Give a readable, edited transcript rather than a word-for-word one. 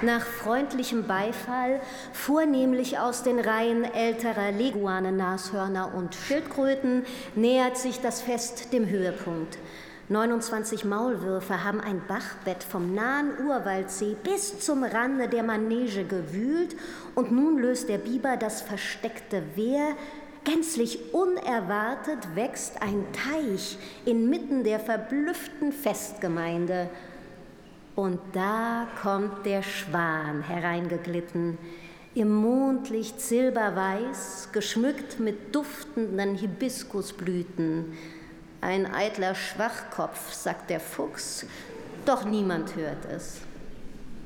Nach freundlichem Beifall, vornehmlich aus den Reihen älterer Leguane-Nashörner und Schildkröten, nähert sich das Fest dem Höhepunkt. 29 Maulwürfe haben ein Bachbett vom nahen Urwaldsee bis zum Rande der Manege gewühlt und nun löst der Biber das versteckte Wehr. Gänzlich unerwartet wächst ein Teich inmitten der verblüfften Festgemeinde. Und da kommt der Schwan hereingeglitten, im Mondlicht silberweiß, geschmückt mit duftenden Hibiskusblüten. Ein eitler Schwachkopf, sagt der Fuchs, doch niemand hört es.